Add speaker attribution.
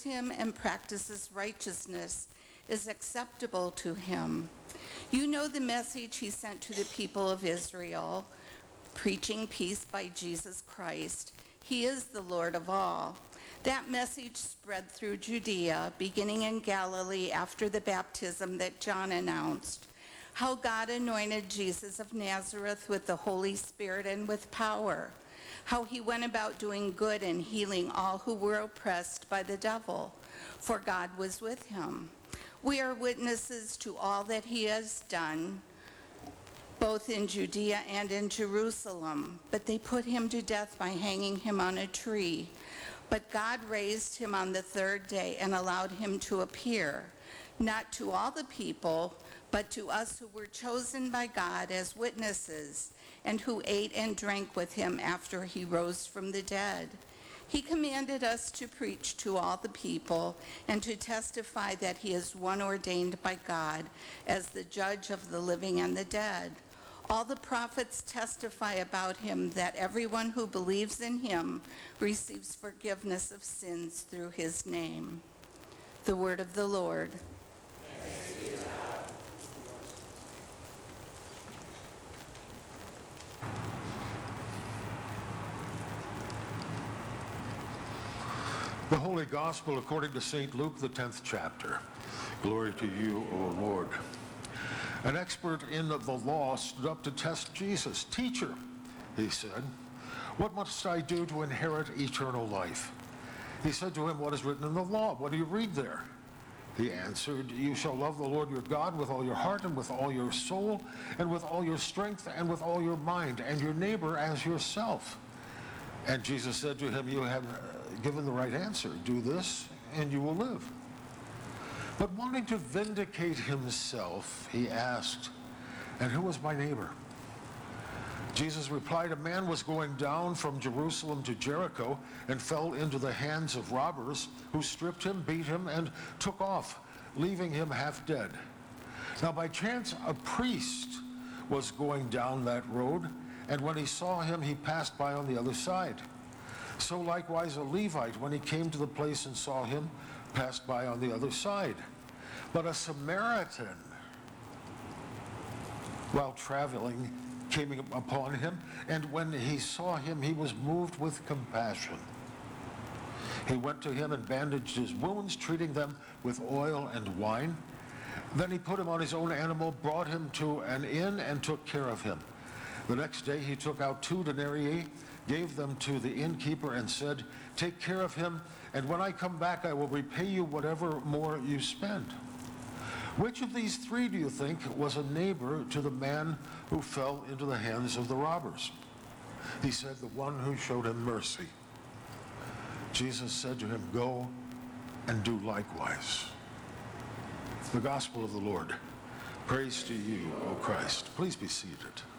Speaker 1: fears him and practices righteousness is acceptable to him. You know the message he sent to the people of Israel, preaching peace by Jesus Christ. He is the Lord of all. That message spread through Judea, beginning in Galilee after the baptism that John announced, how God anointed Jesus of Nazareth with the Holy Spirit and with power, how he went about doing good and healing all who were oppressed by the devil, for God was with him. We are witnesses to all that he has done, both in Judea and in Jerusalem, but they put him to death by hanging him on a tree. But God raised him on the third day and allowed him to appear, not to all the people, but to us who were chosen by God as witnesses, and who ate and drank with him after he rose from the dead. He commanded us to preach to all the people and to testify that he is one ordained by God as the judge of the living and the dead. All the prophets testify about him that everyone who believes in him receives forgiveness of sins through his name. The word of the Lord.
Speaker 2: The Holy Gospel according to St. Luke, the 10th chapter. Glory to you, O Lord. An expert in the law stood up to test Jesus. "Teacher," he said, "what must I do to inherit eternal life?" He said to him, "What is written in the law? What do you read there?" He answered, "You shall love the Lord your God with all your heart and with all your soul and with all your strength and with all your mind, and your neighbor as yourself." And Jesus said to him, "You have given the right answer. Do this and you will live." But wanting to vindicate himself, he asked, "And who was my neighbor?" Jesus replied, "A man was going down from Jerusalem to Jericho and fell into the hands of robbers who stripped him, beat him, and took off, leaving him half dead. Now by chance a priest was going down that road, and when he saw him, he passed by on the other side. So likewise a Levite, when he came to the place and saw him, passed by on the other side. But a Samaritan, while traveling, came upon him, and when he saw him, he was moved with compassion. He went to him and bandaged his wounds, treating them with oil and wine. Then he put him on his own animal, brought him to an inn, and took care of him. The next day he took out 2 denarii, gave them to the innkeeper, and said, 'Take care of him, and when I come back I will repay you whatever more you spend.' Which of these 3 do you think was a neighbor to the man who fell into the hands of the robbers?" He said, "The one who showed him mercy." Jesus said to him, "Go and do likewise." The Gospel of the Lord. Praise to you, O Christ. Please be seated.